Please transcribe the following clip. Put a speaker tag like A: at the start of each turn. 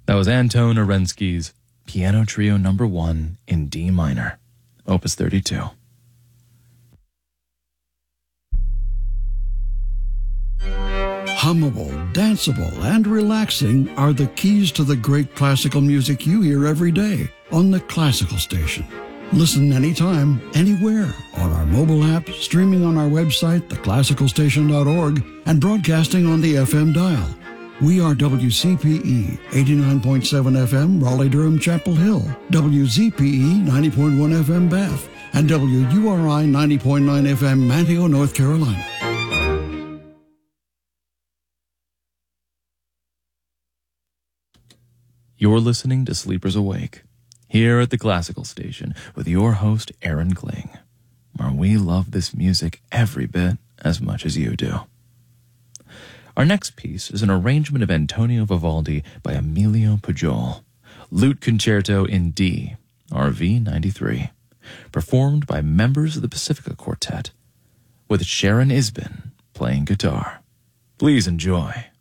A: That was Anton Arensky's Piano Trio No. 1 in D minor, Opus 32.
B: Hummable, danceable, and relaxing are the keys to the great classical music you hear every day on the Classical Station. Listen anytime, anywhere, on our mobile app, streaming on our website, theclassicalstation.org, and broadcasting on the FM dial. We are WCPE 89.7 FM, Raleigh-Durham, Chapel Hill, WZPE 90.1 FM, Bath, and WURI 90.9 FM, Manteo, North Carolina.
A: You're listening to Sleepers Awake, here at the Classical Station with your host, Aaron Kling, where we love this music every bit as much as you do. Our next piece is an arrangement of Antonio Vivaldi by Emilio Pujol, Lute Concerto in D, RV 93, performed by members of the Pacifica Quartet, with Sharon Isbin playing guitar. Please enjoy.